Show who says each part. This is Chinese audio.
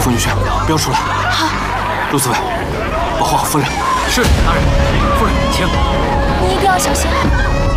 Speaker 1: 风女婿，不要出来。
Speaker 2: 好。
Speaker 1: 陆刺猬，保护好夫人。
Speaker 3: 是，大人。夫人，请。
Speaker 2: 你一定要小心。